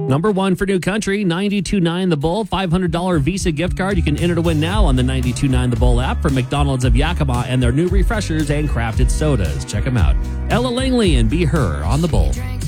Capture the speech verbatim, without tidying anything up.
Number one for New Country, ninety-two point nine The Bull, five hundred dollars Visa gift card. You can enter to win now on the ninety-two point nine The Bull app from McDonald's of Yakima and their new refreshers and crafted sodas. Check them out. Ella Langley and Be Her on The Bull.